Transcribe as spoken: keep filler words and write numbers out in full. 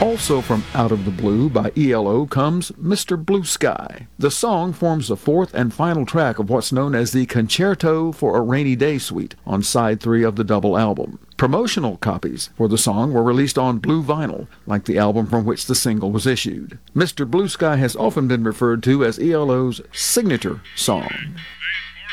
Also from Out of the Blue by E L O comes Mister Blue Sky. The song forms the fourth and final track of what's known as the Concerto for a Rainy Day Suite on side three of the double album. Promotional copies for the song were released on blue vinyl, like the album from which the single was issued. Mister Blue Sky has often been referred to as E L O's signature song.